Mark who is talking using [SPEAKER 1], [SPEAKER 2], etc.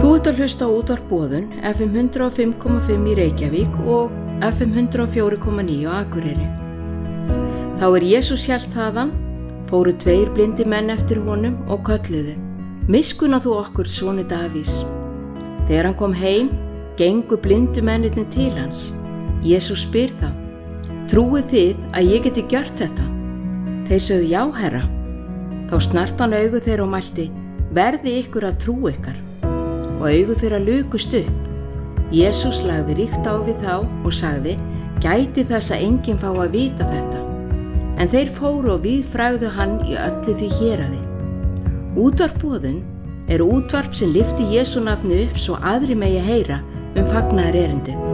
[SPEAKER 1] Þú ert að hlusta á útvarp Boðun, FM 105,5 í Reykjavík og FM 104,9 á Akureyri. Þá Jesús hélt þaðan, fóru 2 blindir menn eftir honum og kölluðu: Miskunna þú okkur, soni Davís. Þegar hann kom heim, gengu blindu mennirnir til hans. Jesús spyr þá: Trúið þið að ég geti gjört þetta? Þeir sögðu: Já, Herra. Þá snart hann augu þeirra og mælti: Verði ykkur að trú ykkar. Og augu þeirra lukust upp. Jesús lagði ríkt á við þá og sagði: Gæti þess að enginn fá að vita þetta. En þeir fóru og víðfrægðu hann í öllu því héraði. Útvarp Boðun útvarp sem lyfti Jesú nafni upp svo aðrir megi heyra fagnaðarerindið.